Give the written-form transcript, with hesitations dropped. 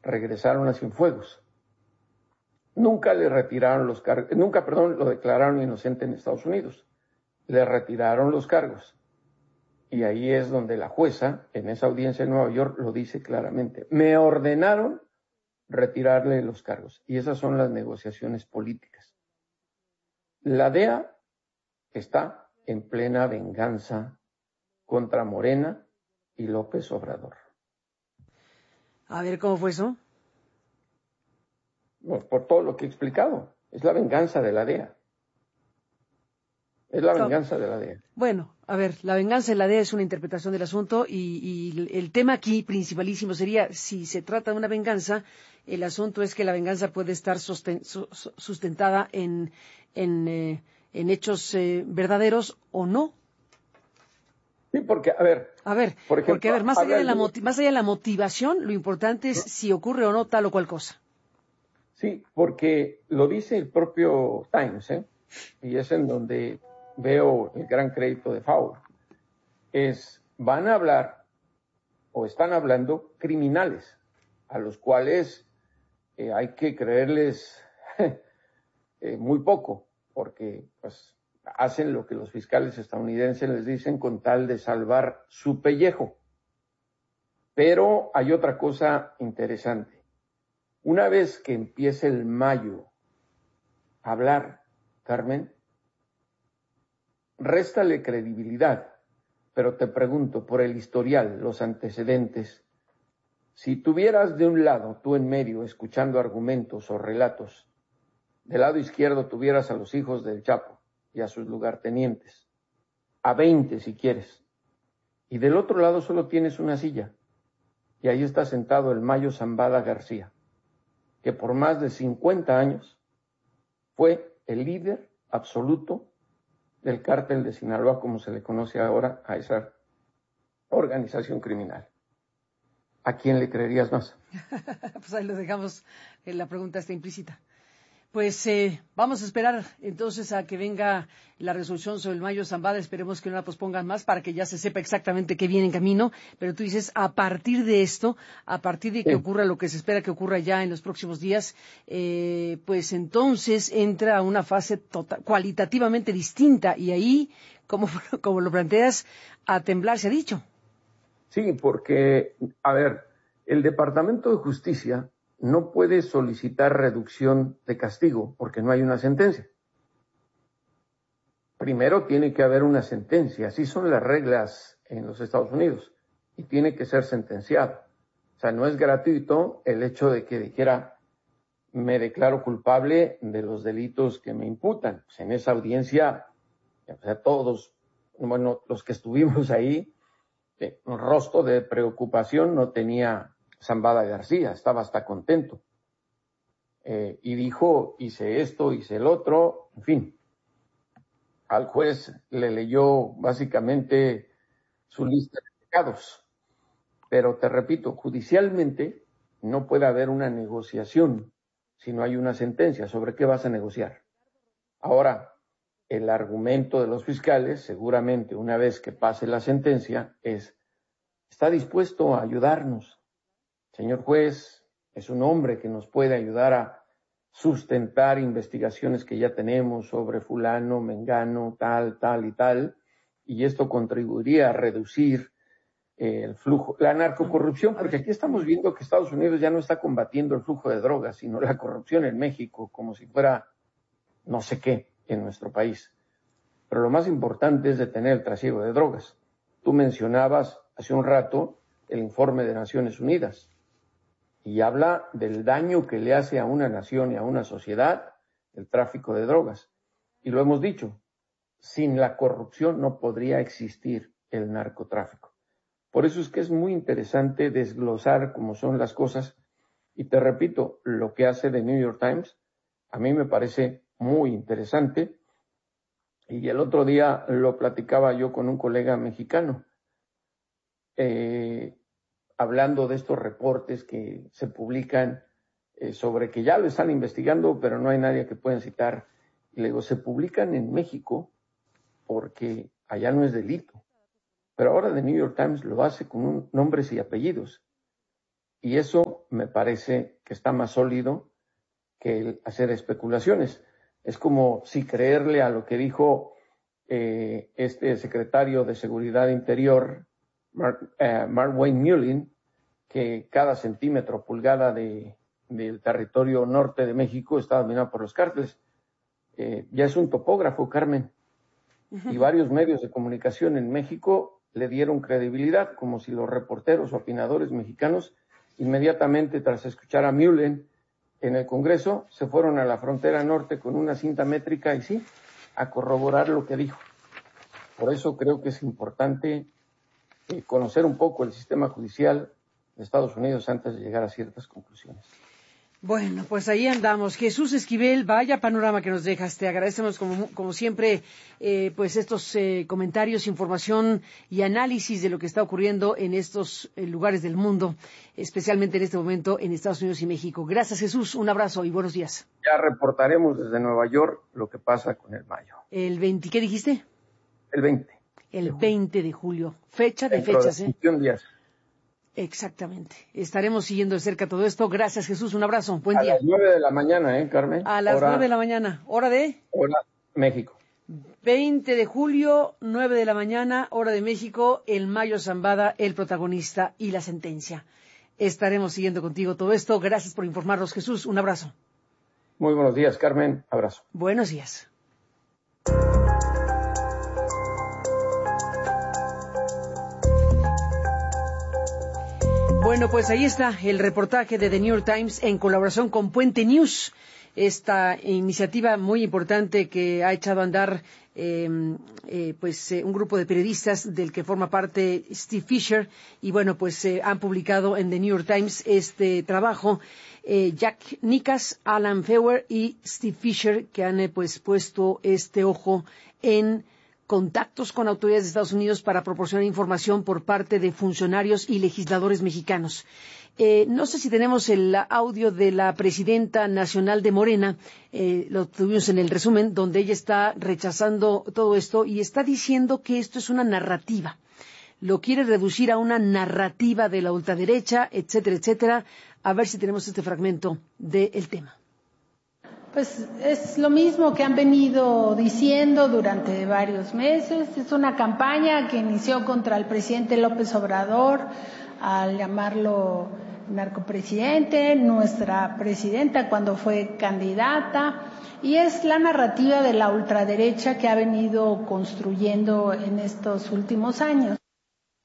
regresaron a Cienfuegos. Nunca le retiraron los cargos, lo declararon inocente en Estados Unidos. Le retiraron los cargos. Y ahí es donde la jueza, en esa audiencia en Nueva York, lo dice claramente. Me ordenaron retirarle los cargos. Y esas son las negociaciones políticas. La DEA está en plena venganza contra Morena y López Obrador. A ver, ¿cómo fue eso? Por todo lo que he explicado. Es la venganza de la DEA. Es la venganza de la DEA. Bueno, a ver, la venganza de la DEA es una interpretación del asunto y el tema aquí principalísimo sería, si se trata de una venganza, el asunto es que la venganza puede estar sustentada en hechos verdaderos o no. Sí, porque, a ver, por ejemplo, porque, más allá de la motivación, lo importante es si ocurre o no tal o cual cosa. Sí, porque lo dice el propio Times, y es en donde veo el gran crédito de Fowler. Van a hablar, o están hablando, criminales, a los cuales hay que creerles muy poco, porque pues hacen lo que los fiscales estadounidenses les dicen con tal de salvar su pellejo. Pero hay otra cosa interesante. Una vez que empiece el Mayo a hablar, Carmen, réstale credibilidad, pero te pregunto, por el historial, los antecedentes, si tuvieras de un lado, tú en medio, escuchando argumentos o relatos, del lado izquierdo tuvieras a los hijos del Chapo y a sus lugartenientes, a 20 si quieres, y del otro lado solo tienes una silla, y ahí está sentado el Mayo Zambada García, que por más de 50 años fue el líder absoluto del cártel de Sinaloa, como se le conoce ahora a esa organización criminal. ¿A quién le creerías más? Pues ahí lo dejamos, la pregunta está implícita. Pues vamos a esperar entonces a que venga la resolución sobre el Mayo Zambada. Esperemos que no la pospongan más para que ya se sepa exactamente qué viene en camino. Pero tú dices, a partir de esto, a partir de que ocurra lo que se espera que ocurra ya en los próximos días, pues entonces entra a una fase cualitativamente distinta. Y ahí, como lo planteas, a temblar se ha dicho. Sí, porque, a ver, el Departamento de Justicia no puede solicitar reducción de castigo porque no hay una sentencia. Primero tiene que haber una sentencia, así son las reglas en los Estados Unidos, y tiene que ser sentenciado. O sea, no es gratuito el hecho de que dijera, me declaro culpable de los delitos que me imputan. Pues en esa audiencia, o sea, todos, bueno, los que estuvimos ahí, un rostro de preocupación no tenía Zambada García, estaba hasta contento. Y dijo, hice esto, hice el otro, en fin. Al juez le leyó básicamente su lista de pecados. Pero te repito, judicialmente no puede haber una negociación si no hay una sentencia. ¿Sobre qué vas a negociar? Ahora, el argumento de los fiscales, seguramente una vez que pase la sentencia, está dispuesto a ayudarnos. Señor juez, es un hombre que nos puede ayudar a sustentar investigaciones que ya tenemos sobre fulano, mengano, tal, tal y tal, y esto contribuiría a reducir el flujo, la narcocorrupción, porque aquí estamos viendo que Estados Unidos ya no está combatiendo el flujo de drogas, sino la corrupción en México, como si fuera no sé qué en nuestro país. Pero lo más importante es detener el trasiego de drogas. Tú mencionabas hace un rato el informe de Naciones Unidas y habla del daño que le hace a una nación y a una sociedad el tráfico de drogas. Y lo hemos dicho, sin la corrupción no podría existir el narcotráfico. Por eso es que es muy interesante desglosar cómo son las cosas. Y te repito, lo que hace The New York Times a mí me parece muy interesante. Y el otro día lo platicaba yo con un colega mexicano, hablando de estos reportes que se publican sobre que ya lo están investigando, pero no hay nadie que puedan citar. Y le digo, se publican en México porque allá no es delito. Pero ahora The New York Times lo hace con nombres y apellidos. Y eso me parece que está más sólido que el hacer especulaciones. Es como si creerle a lo que dijo este secretario de Seguridad Interior, Mark Wayne Mullin, que cada centímetro, pulgada del territorio norte de México está dominado por los cárteles. Ya es un topógrafo, Carmen. Y varios medios de comunicación en México le dieron credibilidad, como si los reporteros o opinadores mexicanos, inmediatamente tras escuchar a Mullin en el Congreso, se fueron a la frontera norte con una cinta métrica y sí, a corroborar lo que dijo. Por eso creo que es importante conocer un poco el sistema judicial de Estados Unidos antes de llegar a ciertas conclusiones. Bueno, pues ahí andamos. Jesús Esquivel, vaya panorama que nos dejas. Te agradecemos como siempre pues estos comentarios, información y análisis de lo que está ocurriendo en estos lugares del mundo, especialmente en este momento en Estados Unidos y México. Gracias, Jesús. Un abrazo y buenos días. Ya reportaremos desde Nueva York lo que pasa con el Mayo. ¿El 20 qué dijiste? El 20. El 20 de julio. Fecha de fechas, ¿eh? 21 días. Exactamente. Estaremos siguiendo de cerca todo esto. Gracias, Jesús. Un abrazo. Buen día. A las 9 de la mañana, Carmen. A las 9 de la mañana. ¿Hora de? Hora México. 20 de julio, 9 de la mañana, hora de México, el Mayo Zambada, el protagonista y la sentencia. Estaremos siguiendo contigo todo esto. Gracias por informarnos, Jesús. Un abrazo. Muy buenos días, Carmen. Abrazo. Buenos días. Bueno, pues ahí está el reportaje de The New York Times en colaboración con Puente News. Esta iniciativa muy importante que ha echado a andar un grupo de periodistas del que forma parte Steve Fisher. Y bueno, pues han publicado en The New York Times este trabajo Jack Nicas, Alan Feuer y Steve Fisher, que han puesto este ojo en contactos con autoridades de Estados Unidos para proporcionar información por parte de funcionarios y legisladores mexicanos. No sé si tenemos el audio de la presidenta nacional de Morena, lo tuvimos en el resumen, donde ella está rechazando todo esto y está diciendo que esto es una narrativa. Lo quiere reducir a una narrativa de la ultraderecha, etcétera, etcétera. A ver si tenemos este fragmento del tema. Pues es lo mismo que han venido diciendo durante varios meses. Es una campaña que inició contra el presidente López Obrador al llamarlo narcopresidente, nuestra presidenta cuando fue candidata, y es la narrativa de la ultraderecha que ha venido construyendo en estos últimos años.